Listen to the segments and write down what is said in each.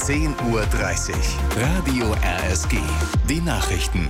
10:30 Uhr. Radio RSG. Die Nachrichten.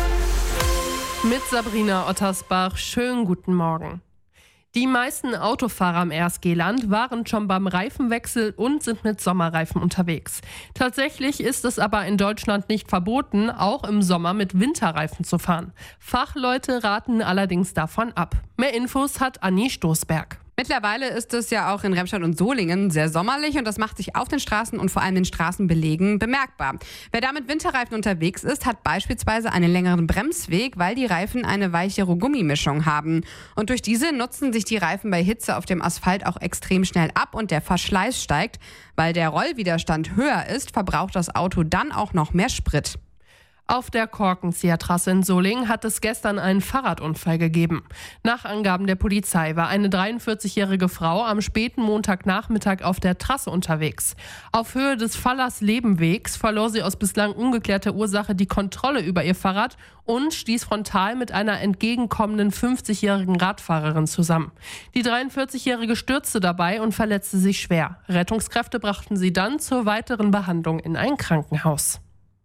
Mit Sabrina Ottersbach. Schönen guten Morgen. Die meisten Autofahrer im RSG-Land waren schon beim Reifenwechsel und sind mit Sommerreifen unterwegs. Tatsächlich ist es aber in Deutschland nicht verboten, auch im Sommer mit Winterreifen zu fahren. Fachleute raten allerdings davon ab. Mehr Infos hat Anni Stoßberg. Mittlerweile ist es ja auch in Remscheid und Solingen sehr sommerlich und das macht sich auf den Straßen und vor allem den Straßenbelegen bemerkbar. Wer da mit Winterreifen unterwegs ist, hat beispielsweise einen längeren Bremsweg, weil die Reifen eine weichere Gummimischung haben. Und durch diese nutzen sich die Reifen bei Hitze auf dem Asphalt auch extrem schnell ab und der Verschleiß steigt. Weil der Rollwiderstand höher ist, verbraucht das Auto dann auch noch mehr Sprit. Auf der Korkenzieher-Trasse in Solingen hat es gestern einen Fahrradunfall gegeben. Nach Angaben der Polizei war eine 43-jährige Frau am späten Montagnachmittag auf der Trasse unterwegs. Auf Höhe des Fallers-Lebenwegs verlor sie aus bislang ungeklärter Ursache die Kontrolle über ihr Fahrrad und stieß frontal mit einer entgegenkommenden 50-jährigen Radfahrerin zusammen. Die 43-jährige stürzte dabei und verletzte sich schwer. Rettungskräfte brachten sie dann zur weiteren Behandlung in ein Krankenhaus.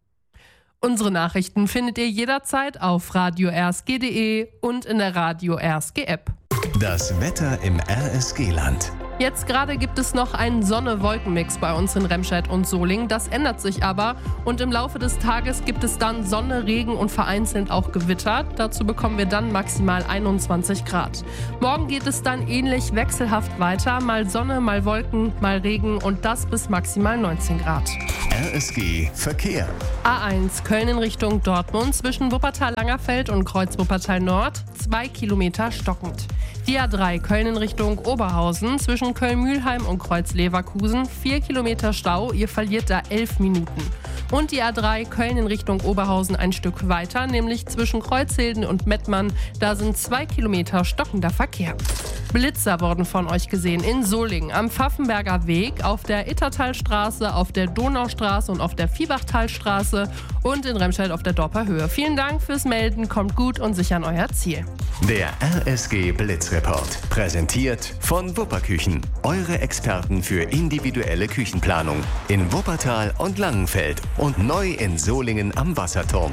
Unsere Nachrichten findet ihr jederzeit auf radio-rsg.de und in der Radio RSG App. Das Wetter im RSG-Land. Jetzt gerade gibt es noch einen Sonne-Wolken-Mix bei uns in Remscheid und Solingen. Das ändert sich aber und im Laufe des Tages gibt es dann Sonne, Regen und vereinzelt auch Gewitter. Dazu bekommen wir dann maximal 21 Grad. Morgen geht es dann ähnlich wechselhaft weiter. Mal Sonne, mal Wolken, mal Regen und das bis maximal 19 Grad. RSG Verkehr. A1 Köln in Richtung Dortmund zwischen Wuppertal-Langerfeld und Kreuz-Wuppertal Nord 2 Kilometer stockend. Die A3 Köln in Richtung Oberhausen zwischen Köln-Mühlheim und Kreuz-Leverkusen 4 Kilometer Stau, ihr verliert da 11 Minuten. Und die A3 Köln in Richtung Oberhausen ein Stück weiter, nämlich zwischen Kreuzhilden und Mettmann, da sind 2 Kilometer stockender Verkehr. Blitzer wurden von euch gesehen in Solingen am Pfaffenberger Weg, auf der Ittertalstraße, auf der Donaustraße und auf der Viehbachtalstraße und in Remscheid auf der Dorper Höhe. Vielen Dank fürs Melden, kommt gut und sicher an euer Ziel. Der RSG Blitzreport. Präsentiert von Wupperküchen. Eure Experten für individuelle Küchenplanung. In Wuppertal und Langenfeld und neu in Solingen am Wasserturm.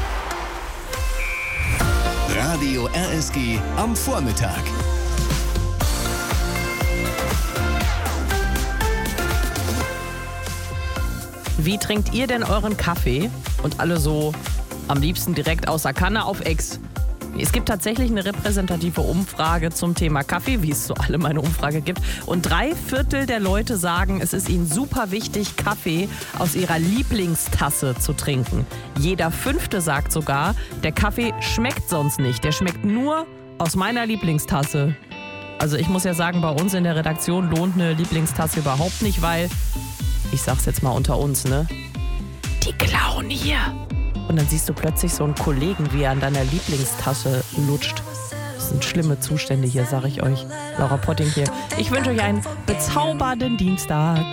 Radio RSG am Vormittag. Wie trinkt ihr denn euren Kaffee? Und alle so am liebsten direkt aus der Kanne auf Ex. Es gibt tatsächlich eine repräsentative Umfrage zum Thema Kaffee, wie es so alle meine Umfrage gibt. Und 3/4 der Leute sagen, es ist ihnen super wichtig, Kaffee aus ihrer Lieblingstasse zu trinken. Jeder 5. sagt sogar, der Kaffee schmeckt sonst nicht. Der schmeckt nur aus meiner Lieblingstasse. Also ich muss ja sagen, bei uns in der Redaktion lohnt eine Lieblingstasse überhaupt nicht, weil, ich sag's jetzt mal unter uns, ne? Die klauen hier. Und dann siehst du plötzlich so einen Kollegen, wie er an deiner Lieblingstasse lutscht. Das sind schlimme Zustände hier, sag ich euch. Laura Potting hier. Ich wünsche euch einen bezaubernden Dienstag.